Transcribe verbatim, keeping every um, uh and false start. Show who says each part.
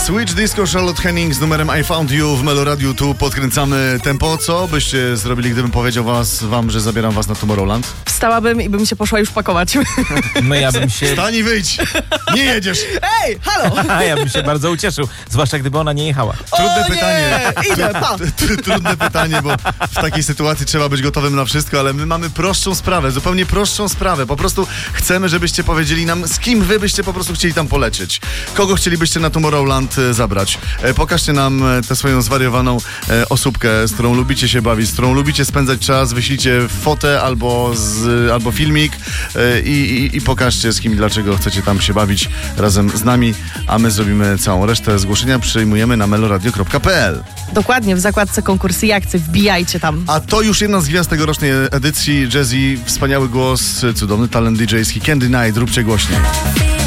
Speaker 1: Switch Disco, Charlotte Henning z numerem I Found You w Meloradiu. Tu podkręcamy tempo. Co byście zrobili, gdybym powiedział was, wam, że zabieram was na Tomorrowland?
Speaker 2: Wstałabym i bym się poszła już pakować.
Speaker 3: No ja bym się...
Speaker 1: Wstań i wyjdź! Nie jedziesz!
Speaker 2: Ej, halo!
Speaker 3: A ja bym się bardzo ucieszył, zwłaszcza gdyby ona nie jechała.
Speaker 1: Trudne
Speaker 2: o,
Speaker 1: pytanie.
Speaker 2: Nie. Idę, pa.
Speaker 1: Trudne pytanie, bo w takiej sytuacji trzeba być gotowym na wszystko, ale my mamy prostszą sprawę, zupełnie prostszą sprawę. Po prostu chcemy, żebyście powiedzieli nam, z kim wy byście po prostu chcieli tam polecieć. Kogo chcielibyście na Tomorrowland e, zabrać. E, pokażcie nam e, tę swoją zwariowaną e, osóbkę, z którą lubicie się bawić, z którą lubicie spędzać czas. Wyślijcie fotę albo, z, albo filmik e, i, i, i pokażcie, z kim i dlaczego chcecie tam się bawić razem z nami, a my zrobimy całą resztę. Zgłoszenia przyjmujemy na meloradio kropka p l.
Speaker 2: Dokładnie, w zakładce konkursy i akcje. Wbijajcie tam.
Speaker 1: A to już jedna z gwiazd tegorocznej edycji. Jazzy, wspaniały głos, cudowny talent D J-ski. Candy Night, róbcie głośniej.